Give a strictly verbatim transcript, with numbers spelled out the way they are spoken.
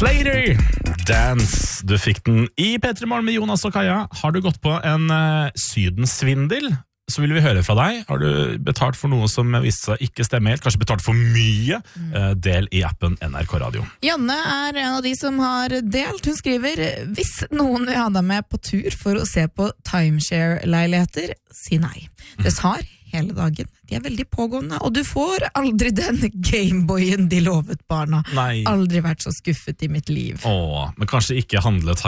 Slater, Dance. Du fikk den i P tre Morgen med Jonas og Kaja. Har du gått på en uh, sydensvindel, så vil vi høre fra deg. Har du betalt for noe som viste seg ikke stemme helt? Kanskje betalt for mye? Uh, del i appen N R K Radio. Janne er en av de som har delt. Hun skriver: hvis noen vil ha deg med på tur for å se på timeshare-leiligheter, si nei. Det tar hele dagen. De er veldig pågående, og du får aldri den Gameboyen de lovet barna. Nei. Aldri vært så skuffet i mitt liv. Åh, men kanskje ikke handle